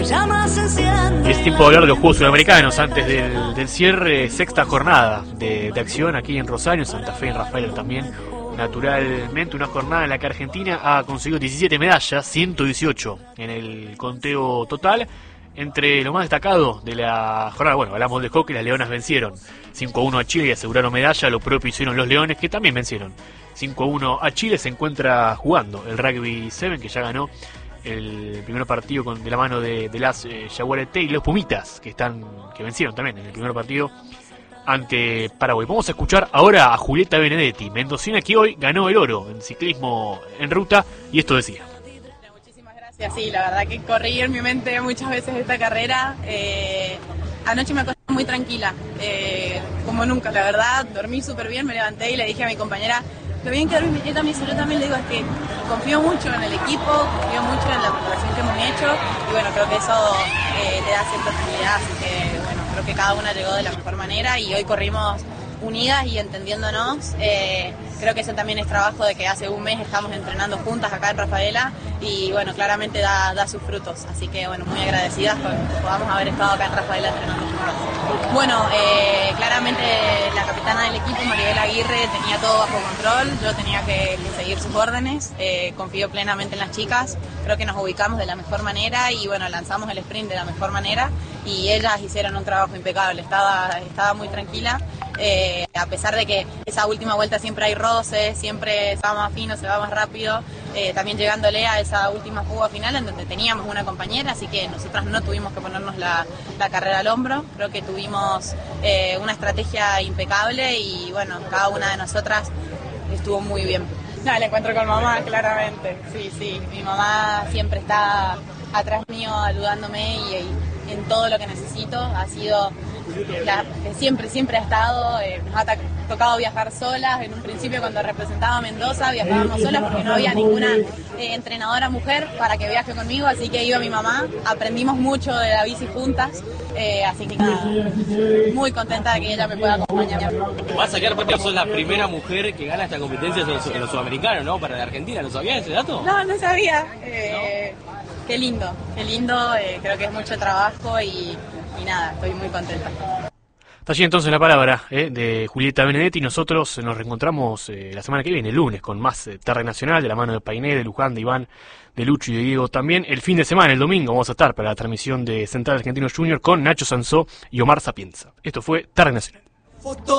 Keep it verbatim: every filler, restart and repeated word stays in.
Es tiempo de hablar de los Juegos Sudamericanos antes del, del cierre, sexta jornada de, de acción aquí en Rosario, en Santa Fe, en Rafaela también. Naturalmente una jornada en la que Argentina ha conseguido diecisiete medallas, ciento dieciocho en el conteo total. Entre lo más destacado de la jornada, bueno, hablamos de hockey, las Leonas vencieron cinco a uno a Chile y aseguraron medalla. Lo propio hicieron los Leones, que también vencieron cinco a uno a Chile. Se encuentra jugando el Rugby siete, que ya ganó el primer partido con, de la mano de, de las eh, Yaguareté y los Pumitas, que están que vencieron también en el primer partido ante Paraguay. Vamos a escuchar ahora a Julieta Benedetti, mendocina, que hoy ganó el oro en ciclismo en ruta, y esto decía. Sí, la verdad que corrí en mi mente muchas veces esta carrera. Eh, anoche me acosté muy tranquila, eh, como nunca, la verdad. Dormí súper bien, me levanté y le dije a mi compañera lo bien que dormí. Yo también, yo también le digo, es que confío mucho en el equipo, confío mucho en la preparación que hemos hecho y bueno, creo que eso eh, le da cierta tranquilidad, así que bueno, creo que cada una llegó de la mejor manera y hoy corrimos unidas y entendiéndonos. Eh, creo que eso también es trabajo de que hace un mes estamos entrenando juntas acá en Rafaela y bueno, claramente da, da sus frutos, así que bueno, muy agradecidas por que podamos haber estado acá en Rafaela entrenando juntas. Bueno, eh, claramente la capitana del equipo, Maribel Aguirre, tenía todo bajo control, yo tenía que, que seguir sus órdenes, eh, confío plenamente en las chicas, creo que nos ubicamos de la mejor manera y bueno, lanzamos el sprint de la mejor manera y ellas hicieron un trabajo impecable, estaba, estaba muy tranquila. Eh, a pesar de que esa última vuelta siempre hay roces, siempre se va más fino, se va más rápido, eh, también llegándole a esa última fuga final en donde teníamos una compañera, así que nosotras no tuvimos que ponernos la, la carrera al hombro, creo que tuvimos eh, una estrategia impecable y bueno, cada una de nosotras estuvo muy bien. No, el encuentro con mamá, claramente, sí, sí, mi mamá siempre está atrás mío ayudándome y, y en todo lo que necesito, ha sido la que siempre, siempre ha estado, eh, nos ha tocado viajar solas, en un principio cuando representaba a Mendoza viajábamos solas porque no había ninguna eh, entrenadora mujer para que viaje conmigo, así que iba mi mamá, aprendimos mucho de la bici juntas, eh, así que nada, muy contenta de que ella me pueda acompañar. Vas a quedar porque sos la primera mujer que gana esta competencia en los, en los sudamericanos, ¿no? Para la Argentina, ¿no sabías ese dato? No, no sabía, eh, ¿no? Qué lindo, qué lindo, eh, creo que es mucho trabajo y Y nada, estoy muy contenta. Está allí entonces la palabra eh, de Julieta Benedetti. Nosotros nos reencontramos eh, la semana que viene, el lunes, con más eh, Tarde Nacional, de la mano de Painé, de Luján, de Iván, de Lucho y de Diego también. El fin de semana, el domingo, vamos a estar para la transmisión de Central Argentino Junior con Nacho Sansó y Omar Sapienza. Esto fue Tarde Nacional.